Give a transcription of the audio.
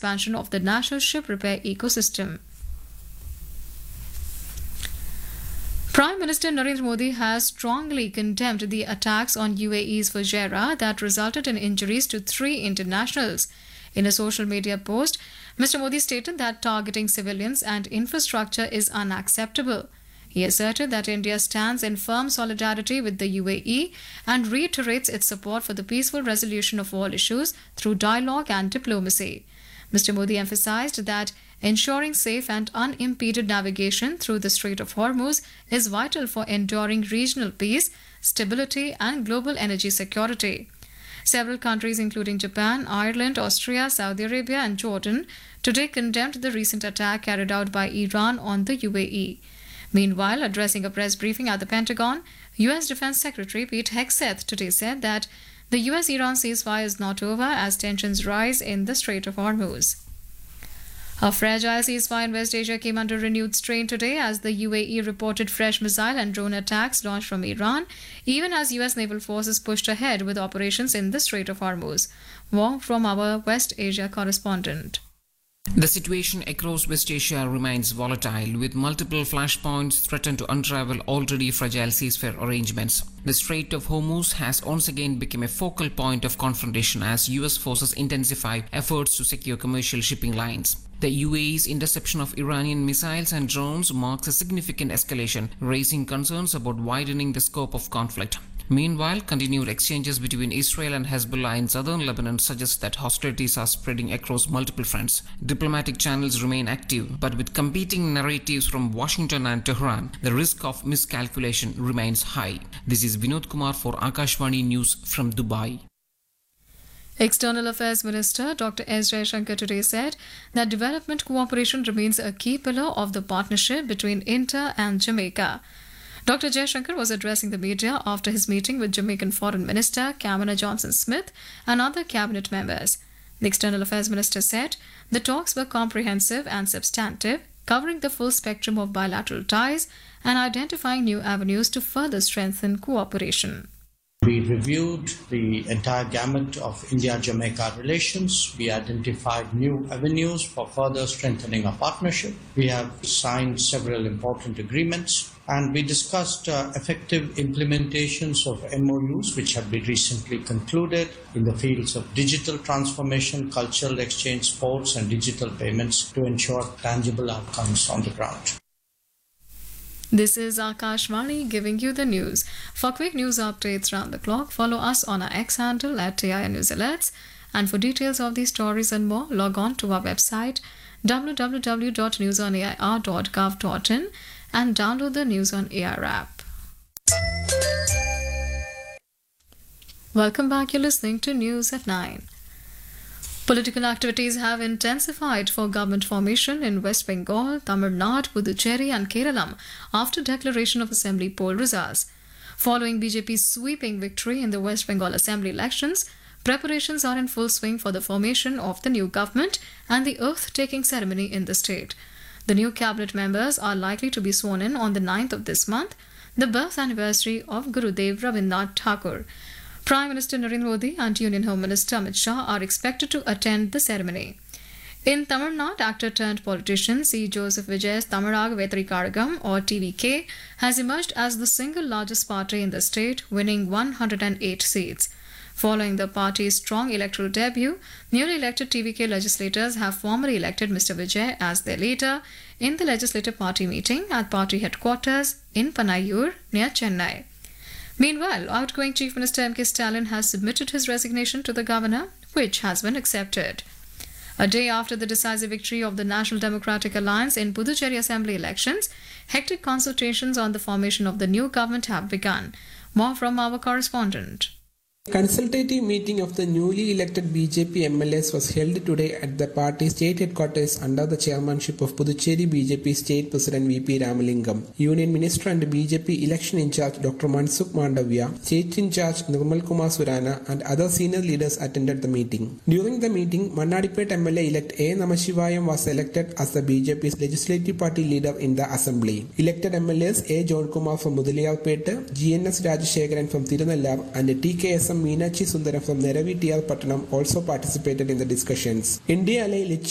expansion of the national ship repair ecosystem. Prime Minister Narendra Modi has strongly condemned the attacks on UAE's Fujairah that resulted in injuries to 3 internationals. In a social media post, Mr. Modi stated that targeting civilians and infrastructure is unacceptable. He asserted that India stands in firm solidarity with the UAE and reiterates its support for the peaceful resolution of all issues through dialogue and diplomacy. Mr. Modi emphasized that ensuring safe and unimpeded navigation through the Strait of Hormuz is vital for enduring regional peace, stability, and global energy security. Several countries, including Japan, Ireland, Austria, Saudi Arabia, and Jordan, today condemned the recent attack carried out by Iran on the UAE. Meanwhile, addressing a press briefing at the Pentagon, U.S. Defense Secretary Pete Hegseth today said that the U.S.-Iran ceasefire is not over as tensions rise in the Strait of Hormuz. A fragile ceasefire in West Asia came under renewed strain today as the UAE reported fresh missile and drone attacks launched from Iran, even as U.S. naval forces pushed ahead with operations in the Strait of Hormuz. More from our West Asia correspondent. The situation across West Asia remains volatile, with multiple flashpoints threaten to unravel already fragile ceasefire arrangements. The Strait of Hormuz has once again become a focal point of confrontation as US forces intensify efforts to secure commercial shipping lines. The UAE's interception of Iranian missiles and drones marks a significant escalation, raising concerns about widening the scope of conflict. Meanwhile, continued exchanges between Israel and Hezbollah in southern Lebanon suggest that hostilities are spreading across multiple fronts. Diplomatic channels remain active, but with competing narratives from Washington and Tehran, the risk of miscalculation remains high. This is Vinod Kumar for Akashvani News from Dubai. External Affairs Minister Dr. S. Jaishankar today said that development cooperation remains a key pillar of the partnership between India and Jamaica. Dr. Jaishankar was addressing the media after his meeting with Jamaican Foreign Minister Kamina Johnson-Smith and other cabinet members. The External Affairs Minister said the talks were comprehensive and substantive, covering the full spectrum of bilateral ties and identifying new avenues to further strengthen cooperation. We reviewed the entire gamut of India-Jamaica relations. We identified new avenues for further strengthening our partnership. We have signed several important agreements, and we discussed effective implementations of MOUs which have been recently concluded in the fields of digital transformation, cultural exchange, sports, and digital payments to ensure tangible outcomes on the ground. This is Akashvani giving you the news. For quick news updates round the clock, follow us on our X handle at TIR News Alerts. And for details of these stories and more, log on to our website www.newsonair.gov.in and download the News on Air app. Welcome back. You're listening to News at 9. Political activities have intensified for government formation in West Bengal, Tamil Nadu, Puducherry and Kerala after declaration of assembly poll results. Following BJP's sweeping victory in the West Bengal assembly elections, preparations are in full swing for the formation of the new government and the oath-taking ceremony in the state. The new cabinet members are likely to be sworn in on the 9th of this month, the birth anniversary of Gurudev Rabindranath Tagore. Prime Minister Narendra Modi and Union Home Minister Amit Shah are expected to attend the ceremony. In Tamil Nadu, actor-turned-politician C. Joseph Vijay's Tamizhag Vetri Kazhagam or TVK has emerged as the single largest party in the state, winning 108 seats. Following the party's strong electoral debut, newly elected TVK legislators have formally elected Mr. Vijay as their leader in the legislative party meeting at party headquarters in Panayur near Chennai. Meanwhile, outgoing Chief Minister M.K. Stalin has submitted his resignation to the governor, which has been accepted. A day after the decisive victory of the National Democratic Alliance in Puducherry Assembly elections, hectic consultations on the formation of the new government have begun. More from our correspondent. A consultative meeting of the newly elected BJP MLAs was held today at the party state headquarters under the chairmanship of Puducherry BJP State President V.P. Ramalingam. Union Minister and BJP election in charge Dr. Mansukh Mandavia, State in charge Nirmal Kumar Surana and other senior leaders attended the meeting. During the meeting, Mannadipet MLA-elect A. Namashivayam was elected as the BJP's legislative party leader in the assembly. Elected MLAs A. John Kumar from Mudaliyarpet, GNS Rajashekharan from Tirunellar and TKS Meenachi Sundaram from Neravi TR Pattanam also participated in the discussions. India